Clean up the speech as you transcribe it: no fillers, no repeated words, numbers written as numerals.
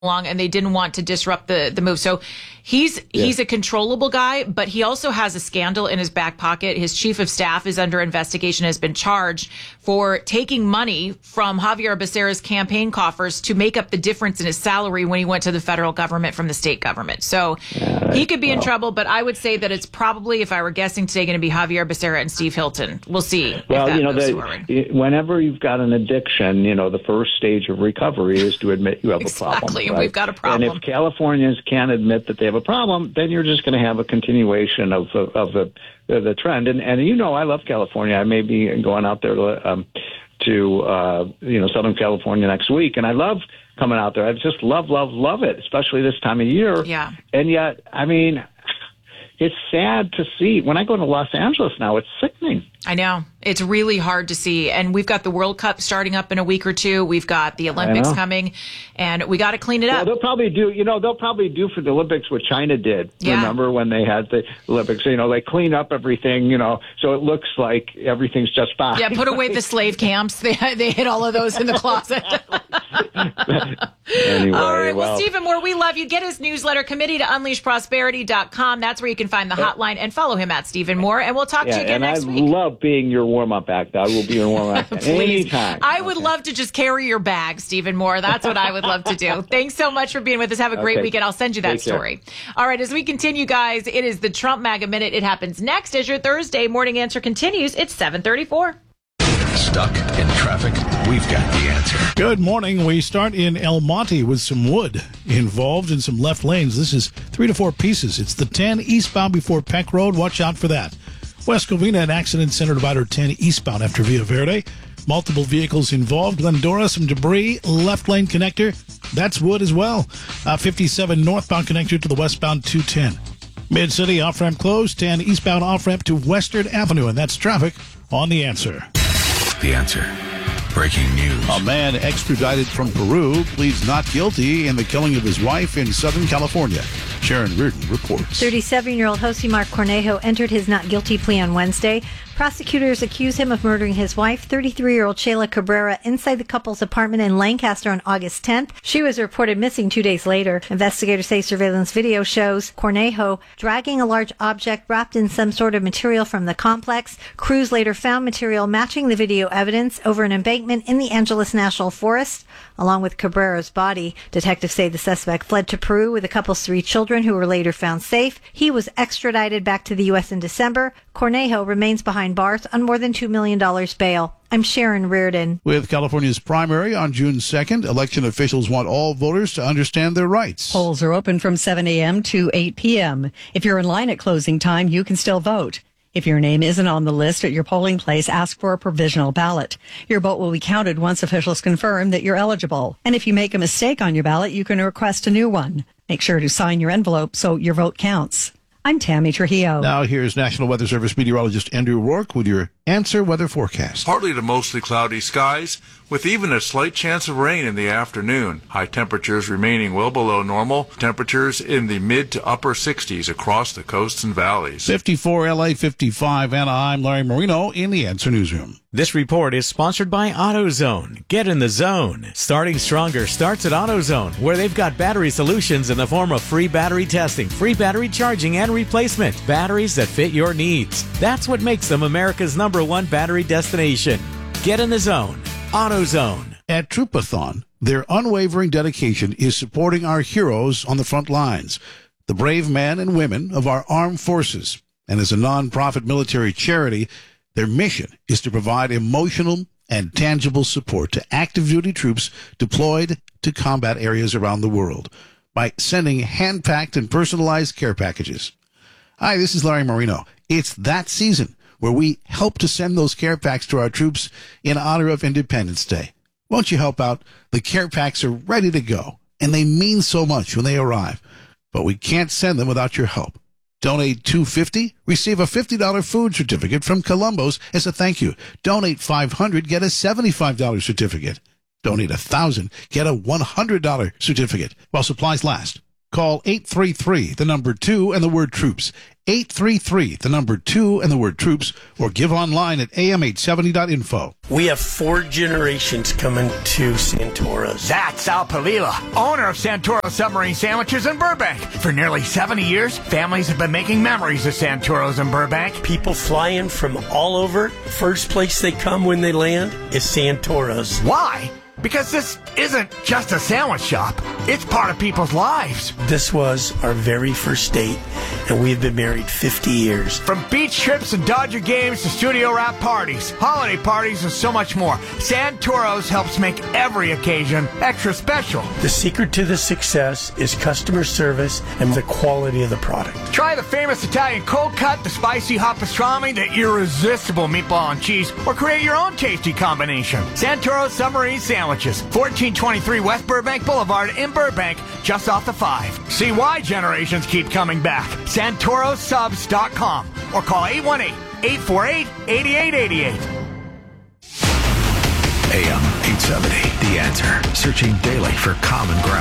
along, and they didn't want to disrupt the move. So he's a controllable guy, but he also has a scandal in his back pocket. His chief of staff is under investigation, has been charged for taking money from Javier Becerra's campaign coffers to make up the difference in his salary when he went to the federal government from the state government. So he could be in trouble, but I would say that it's probably, if I were guessing today, going to be Javier Becerra and Steve Hilton. We'll see. Well, whenever you've got an addiction, the first stage of recovery is to admit you have a problem. Exactly. Right? We've got a problem. And if Californians can't admit that they have a problem, then you're just going to have a continuation of the trend. And I love California. I may be going out there to Southern California next week, and I love coming out there. I just love it, especially this time of year. Yeah. And yet, it's sad to see. When I go to Los Angeles now, it's sickening. I know. It's really hard to see. And we've got the World Cup starting up in a week or two. We've got the Olympics coming, and we got to clean it up. They'll probably do for the Olympics what China did. Yeah. Remember when they had the Olympics? They clean up everything, so it looks like everything's just fine. Yeah, put away the slave camps. They hid all of those in the closet. Anyway, all right. Well, Stephen Moore, we love you. Get his newsletter, committee to unleashprosperity.com. That's where you can find the hotline, and follow him at Stephen Moore. And we'll talk to you again next week. I love being your warm-up act. I will be your warm-up act anytime. I would love to just carry your bag, Stephen Moore. That's what I would love to do. Thanks so much for being with us. Have a great weekend. I'll send you that story. All right, as we continue, guys, it is the Trump MAGA Minute. It happens next as your Thursday morning answer continues. It's 7:34. Stuck in traffic? We've got the answer. Good morning. We start in El Monte with some wood involved in some left lanes. This is 3 to 4 pieces. It's the 10 eastbound before Peck Road. Watch out for that. West Covina, an accident center divider 10 eastbound after Villa Verde. Multiple vehicles involved. Glendora, some debris. Left lane connector. That's wood as well. 57 northbound connector to the westbound 210. Mid-City off-ramp closed. 10 eastbound off-ramp to Western Avenue. And that's traffic on The Answer. The Answer. Breaking news. A man extradited from Peru pleads not guilty in the killing of his wife in Southern California. Sharon Reardon reports. 37-year-old Josimar Cornejo entered his not guilty plea on Wednesday. Prosecutors accuse him of murdering his wife, 33-year-old Shayla Cabrera, inside the couple's apartment in Lancaster on August 10th. She was reported missing 2 days later. Investigators say surveillance video shows Cornejo dragging a large object wrapped in some sort of material from the complex. Crews later found material matching the video evidence over an embankment in the Angeles National Forest, along with Cabrera's body. Detectives say the suspect fled to Peru with the couple's 3 children, who were later found safe. He was extradited back to the U.S. in December. Cornejo remains behind bars on more than $2 million bail. I'm Sharon Reardon. With California's primary on June 2nd, election officials want all voters to understand their rights. Polls are open from 7 a.m. to 8 p.m. If you're in line at closing time, you can still vote. If your name isn't on the list at your polling place, ask for a provisional ballot. Your vote will be counted once officials confirm that you're eligible. And if you make a mistake on your ballot, you can request a new one. Make sure to sign your envelope so your vote counts. I'm Tammy Trujillo. Now here's National Weather Service meteorologist Andrew Rourke with your Answer Weather Forecast. Partly to mostly cloudy skies, with even a slight chance of rain in the afternoon. High temperatures remaining well below normal. Temperatures in the mid to upper 60s across the coasts and valleys. 54 LA, 55 Anaheim. Larry Marino in the Answer Newsroom. This report is sponsored by AutoZone. Get in the zone. Starting Stronger starts at AutoZone, where they've got battery solutions in the form of free battery testing, free battery charging, and replacement. Batteries that fit your needs. That's what makes them America's #1 battery destination. Get in the zone. AutoZone. At Troopathon, their unwavering dedication is supporting our heroes on the front lines, the brave men and women of our armed forces. And as a nonprofit military charity, their mission is to provide emotional and tangible support to active duty troops deployed to combat areas around the world by sending hand-packed and personalized care packages. Hi, this is Larry Marino. It's that season where we help to send those care packs to our troops in honor of Independence Day. Won't you help out? The care packs are ready to go, and they mean so much when they arrive. But we can't send them without your help. Donate $250, receive a $50 food certificate from Columbo's as a thank you. Donate $500, get a $75 certificate. Donate $1,000, get a $100 certificate while supplies last. Call 833, the number 2, and the word troops. 833, the number 2 and the word troops, or give online at am870.info. We have 4 generations coming to Santoros. That's Al Palila, owner of Santoro Submarine Sandwiches in Burbank. For nearly 70 years, families have been making memories of Santoros in Burbank. People fly in from all over. First place they come when they land is Santoros. Why? Because this isn't just a sandwich shop. It's part of people's lives. This was our very first date, and we've been married 50 years. From beach trips and Dodger games to studio wrap parties, holiday parties, and so much more, Santoros helps make every occasion extra special. The secret to the success is customer service and the quality of the product. Try the famous Italian cold cut, the spicy hot pastrami, the irresistible meatball and cheese, or create your own tasty combination. Santoro Submarine Sandwiches, 1423 West Burbank Boulevard in Burbank, just off the 5. See why generations keep coming back. SantoroSubs.com or call 818-848-8888. AM 870, The Answer. Searching daily for common ground.